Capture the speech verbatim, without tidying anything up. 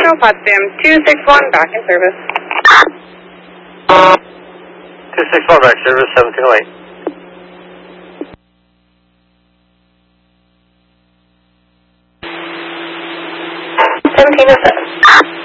Toronto, Potsdam two six one, back in service. two six one, back service, seventeen oh eight. seventeen oh seven.